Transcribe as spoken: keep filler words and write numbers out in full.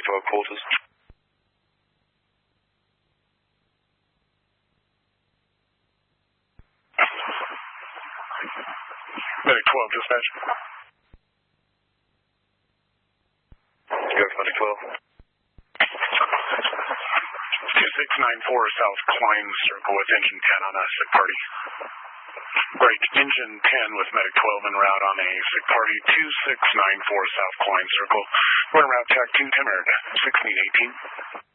to our quarters. Medic twelve, dispatch. Go for Medic twelve. two six nine four South Klein Circle with engine ten on a sick party. Break engine ten with Medic twelve en route on a sick party two six nine four South Klein Circle. We're en route tack two Timard, sixteen eighteen.